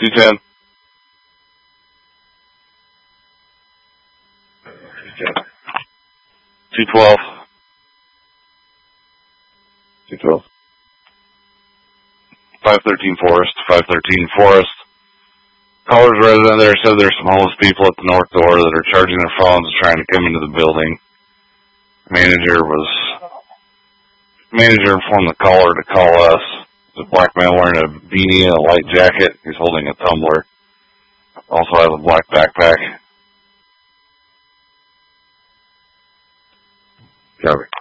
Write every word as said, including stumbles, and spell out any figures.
two ten. two twelve. two twelve. five thirteen Forest. five thirteen Forest. Caller's resident there said there's some homeless people at the north door that are charging their phones and trying to come into the building. Manager was, manager informed the caller to call us. There's a black man wearing a beanie and a light jacket. He's holding a tumbler. Also has a black backpack. Copy.